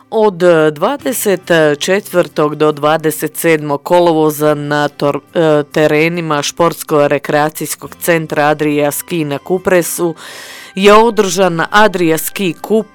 Od 24. do 27. kolovoza na terenima Športsko-rekreacijskog centra Adria Ski na Kupresu je održan Adria Ski Kup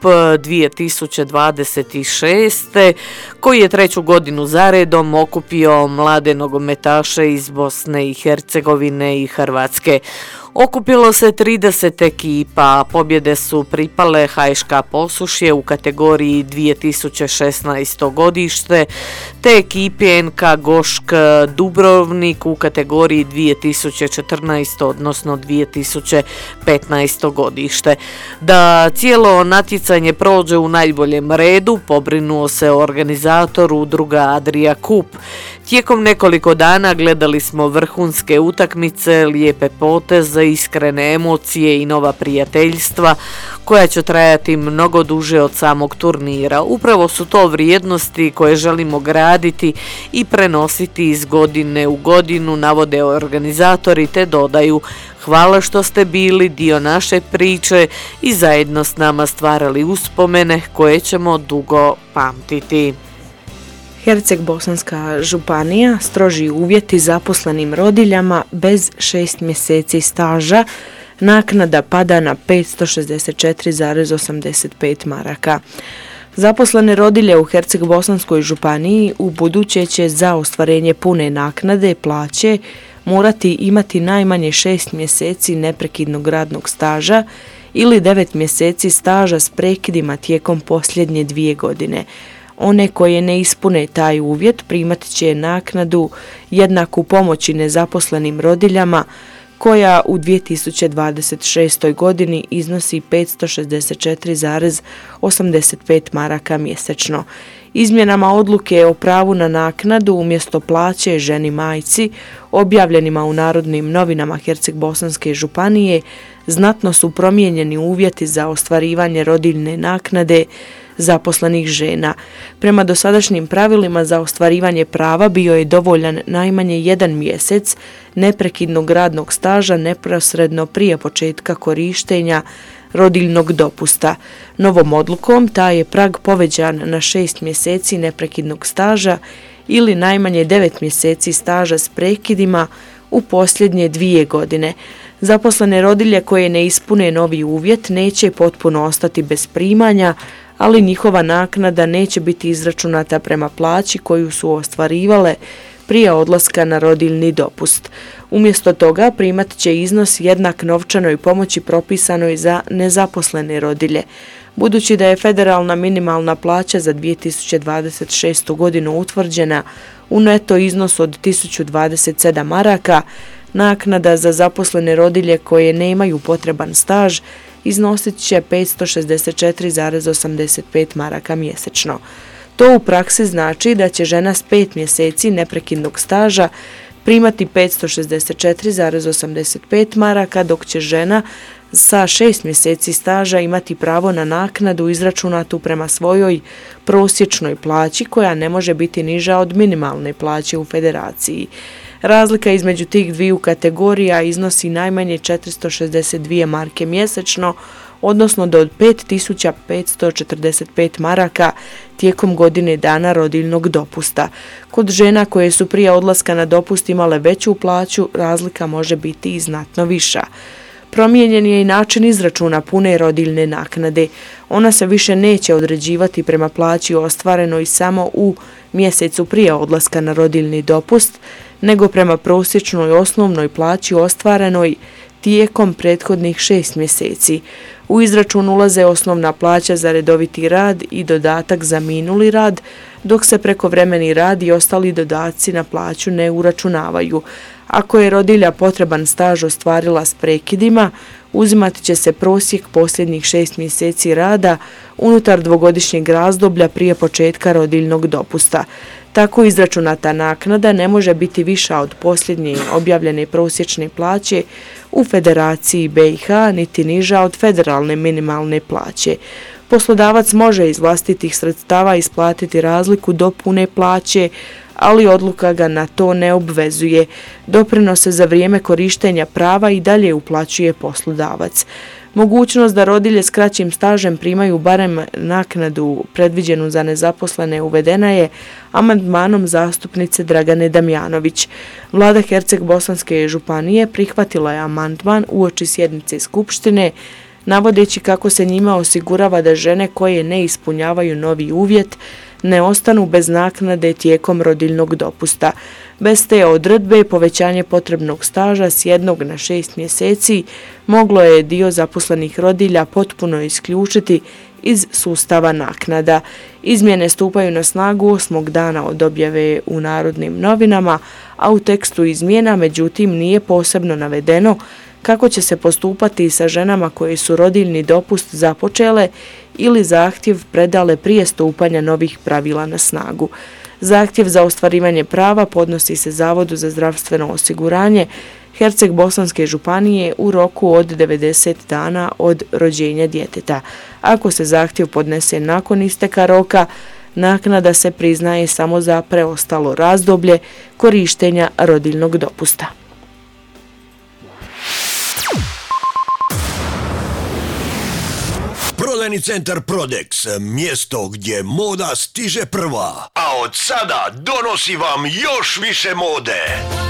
2026. koji je treću godinu zaredom okupio mlade nogometaše iz Bosne i Hercegovine i Hrvatske. Okupilo se 30 ekipa, pobjede su pripale HŠK Posušje u kategoriji 2016. godište, te ekipi NK Gošk Dubrovnik u kategoriji 2014. odnosno 2015. godište. Da cijelo natjecanje prođe u najboljem redu, pobrinuo se organizator udruga Adria Kup. Tijekom nekoliko dana gledali smo vrhunske utakmice, lijepe poteze, iskrene emocije i nova prijateljstva koja će trajati mnogo duže od samog turnira. Upravo su to vrijednosti koje želimo graditi i prenositi iz godine u godinu, navode organizatori, te dodaju: hvala što ste bili dio naše priče i zajedno s nama stvarali uspomene koje ćemo dugo pamtiti. Herceg-Bosanska županija, stroži uvjeti zaposlenim rodiljama bez 6 mjeseci staža, naknada pada na 564,85 maraka. Zaposlene rodilje u Herceg-Bosanskoj županiji u buduće će za ostvarenje pune naknade plaće morati imati najmanje 6 mjeseci neprekidnog radnog staža ili 9 mjeseci staža s prekidima tijekom posljednje 2 godine. One koje ne ispune taj uvjet primat će naknadu jednaku pomoći nezaposlenim rodiljama koja u 2026. godini iznosi 564,85 maraka mjesečno. Izmjenama odluke o pravu na naknadu umjesto plaće ženi majci, objavljenima u Narodnim novinama Herceg-Bosanske županije, znatno su promijenjeni uvjeti za ostvarivanje rodiljne naknade zaposlenih žena. Prema dosadašnjim pravilima za ostvarivanje prava bio je dovoljan najmanje 1 mjesec neprekidnog radnog staža neposredno prije početka korištenja rodiljnog dopusta. Novom odlukom taj je prag povećan na 6 mjeseci neprekidnog staža ili najmanje 9 mjeseci staža s prekidima u posljednje 2 godine. Zaposlene rodilje koje ne ispune novi uvjet neće potpuno ostati bez primanja, ali njihova naknada neće biti izračunata prema plaći koju su ostvarivale prije odlaska na rodiljni dopust. Umjesto toga primat će iznos jednak novčanoj pomoći propisanoj za nezaposlene rodilje. Budući da je federalna minimalna plaća za 2026. godinu utvrđena u neto iznosu od 1027 maraka, naknada za zaposlene rodilje koje nemaju potreban staž iznosit će 564,85 maraka mjesečno. To u praksi znači da će žena s 5 mjeseci neprekidnog staža primati 564,85 maraka, dok će žena sa 6 mjeseci staža imati pravo na naknadu izračunatu prema svojoj prosječnoj plaći koja ne može biti niža od minimalne plaće u federaciji. Razlika između tih dviju kategorija iznosi najmanje 462 marke mjesečno, odnosno do 5545 maraka tijekom godine dana rodiljnog dopusta. Kod žena koje su prije odlaska na dopust imale veću plaću, razlika može biti i znatno viša. Promijenjen je i način izračuna pune rodiljne naknade. Ona se više neće određivati prema plaći ostvarenoj samo u mjesecu prije odlaska na rodiljni dopust, nego prema prosječnoj osnovnoj plaći ostvarenoj tijekom prethodnih 6 mjeseci. U izračun ulaze osnovna plaća za redoviti rad i dodatak za minuli rad, dok se prekovremeni rad i ostali dodaci na plaću ne uračunavaju. Ako je rodilja potreban staž ostvarila s prekidima, uzimat će se prosjek posljednjih 6 mjeseci rada unutar dvogodišnjeg razdoblja prije početka rodiljnog dopusta. Tako izračunata naknada ne može biti viša od posljednje objavljene prosječne plaće u Federaciji BiH, niti niža od federalne minimalne plaće. Poslodavac može iz vlastitih sredstava isplatiti razliku do pune plaće, ali odluka ga na to ne obvezuje. Doprinose za vrijeme korištenja prava i dalje uplaćuje poslodavac. Mogućnost da rodilje s kraćim stažem primaju barem naknadu predviđenu za nezaposlene uvedena je amandmanom zastupnice Dragane Damjanović. Vlada Herceg-Bosanske županije prihvatila je amandman uoči sjednice Skupštine, navodeći kako se njima osigurava da žene koje ne ispunjavaju novi uvjet ne ostanu bez naknade tijekom rodiljnog dopusta. Bez te odredbe povećanje potrebnog staža s 1 na 6 mjeseci moglo je dio zaposlenih rodilja potpuno isključiti iz sustava naknada. Izmjene stupaju na snagu 8. dana od objave u Narodnim novinama, a u tekstu izmjena međutim nije posebno navedeno kako će se postupati sa ženama koje su rodiljni dopust započele ili zahtjev predale prije stupanja novih pravila na snagu. Zahtjev za ostvarivanje prava podnosi se Zavodu za zdravstveno osiguranje Herceg-Bosanske županije u roku od 90 dana od rođenja djeteta. Ako se zahtjev podnese nakon isteka roka, naknada se priznaje samo za preostalo razdoblje korištenja rodiljnog dopusta. Prodajni centar Prodex, mjesto gdje moda stiže prva. A od sada donosi vam još više mode.